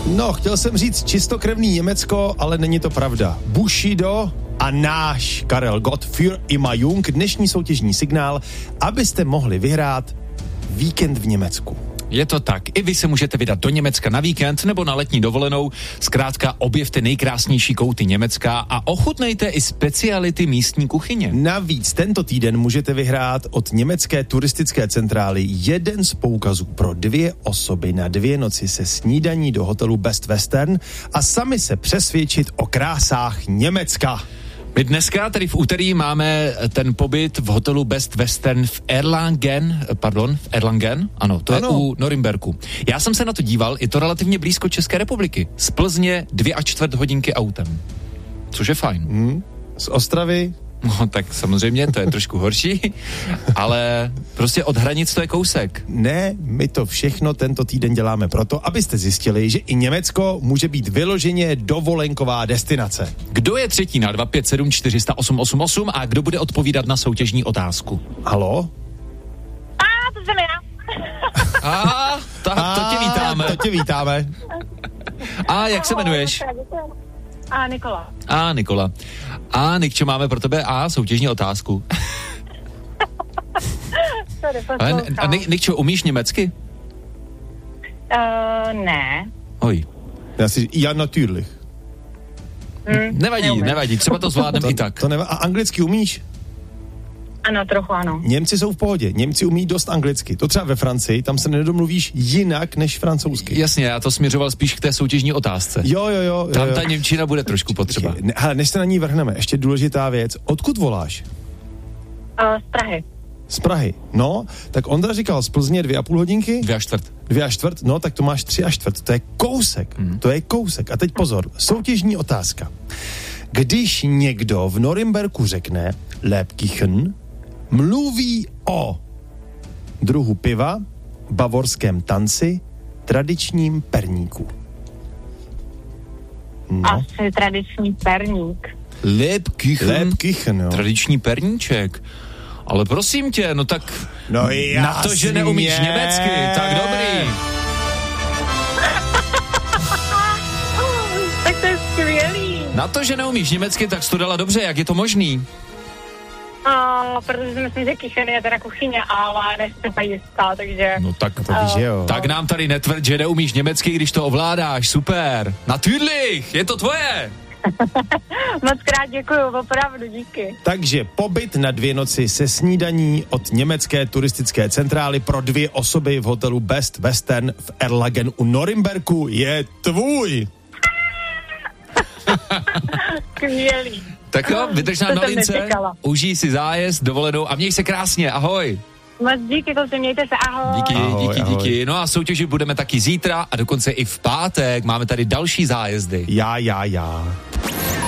No, chtěl jsem říct čistokrevný Německo, ale není to pravda. Bushido a náš Karel Gott für immer jung, dnešní soutěžní signál, abyste mohli vyhrát víkend v Německu. Je to tak. I vy se můžete vydat do Německa na víkend nebo na letní dovolenou. Zkrátka objevte nejkrásnější kouty Německa a ochutnejte i speciality místní kuchyně. Navíc tento týden můžete vyhrát od německé turistické centrály jeden z poukazů pro 2 osoby na 2 noci se snídaní do hotelu Best Western a sami se přesvědčit o krásách Německa. My dneska, tedy v úterý, máme ten pobyt v hotelu Best Western v Erlangen, ano, to je u Norimberku. Já jsem se na to díval, je to relativně blízko České republiky. Z Plzně 2,25 hodinky autem. Což je fajn. Z Ostravy? No, tak samozřejmě, to je trošku horší, ale prostě od hranic to je kousek. Ne, my to všechno tento týden děláme proto, abyste zjistili, že i Německo může být vyloženě dovolenková destinace. Kdo je třetí na 257 400 888 a kdo bude odpovídat na soutěžní otázku? Halo? To jsem já. To tě vítáme. To tě vítáme. A jak se jmenuješ? Nikola. Nikola. Nikčo, máme pro tebe soutěžní otázku. Nikčo, umíš německy? Ne. Oj. Ja, natürlich. Nevadí, třeba to zvládnem i tak. A anglicky umíš? Ano, trochu ano. Němci jsou v pohodě, Němci umí dost anglicky. To třeba ve Francii, tam se nedomluvíš jinak než francouzsky. Jasně, já to směřoval spíš k té soutěžní otázce. Jo. Tam ta němčina bude trošku potřeba. Ale než se na ní vrhneme, ještě důležitá věc. Odkud voláš? Z Prahy. Z Prahy. No, tak Ondra říkal z Plzně 2,5 hodinky? 2,25. 2,25, no, tak to máš 3,25. To je kousek. To je kousek. A teď pozor, soutěžní otázka. Když někdo v Norimberku řekne Lebkuchen, mluví o druhu piva, bavorském tanci, tradičním perníku. No. Asi tradiční perník. Lebkuchen, jo. Tradiční perníček. Ale prosím tě, no tak na to, že neumíš německy, tak dobrý. Tak to je skvělý. Na to, že neumíš německy, tak jsi to dala dobře, jak je to možný? Protože si myslím, že Kichen je teda kuchyně, ale nejsem se jistá, takže... No tak to víš, jo. Tak nám tady netvrď, že neumíš německy, když to ovládáš, super. Natürlich, je to tvoje. Moc krát děkuju, opravdu, díky. Takže pobyt na 2 noci se snídaní od německé turistické centrály pro 2 osoby v hotelu Best Western v Erlangen u Norimberku je tvůj. Skvělý. Tak jo, vydrž nám na lince, užij si zájezd, dovolenou a měj se krásně, ahoj. Moc díky, mějte se, ahoj. Díky. No a soutěžit budeme taky zítra a dokonce i v pátek. Máme tady další zájezdy. Já.